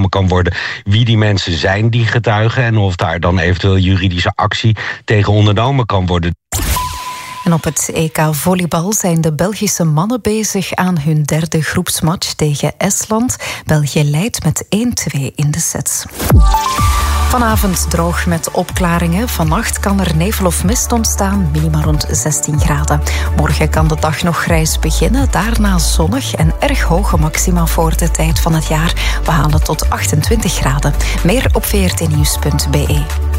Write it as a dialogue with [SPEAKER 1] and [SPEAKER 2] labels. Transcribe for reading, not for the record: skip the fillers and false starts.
[SPEAKER 1] genomen kan worden wie die mensen zijn die getuigen en of daar dan eventueel juridische actie tegen ondernomen kan worden.
[SPEAKER 2] En op het EK volleybal zijn de Belgische mannen bezig aan hun derde groepsmatch tegen Estland. België leidt met 1-2 in de sets. Vanavond droog met opklaringen. Vannacht kan er nevel of mist ontstaan, minima rond 16 graden. Morgen kan de dag nog grijs beginnen, daarna zonnig en erg hoge maxima voor de tijd van het jaar. We halen tot 28 graden. Meer op vrtnieuws.be.